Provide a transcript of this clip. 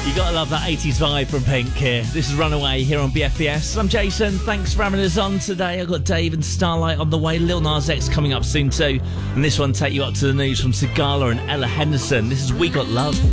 You gotta love that 80s vibe from Pink here. This is Runaway here on BFBS. I'm Jason. Thanks for having us on today. I've got Dave and Starlight on the way. Lil Nas X coming up soon too. And this one take you up to the news from Sigala and Ella Henderson. This is We Got Love.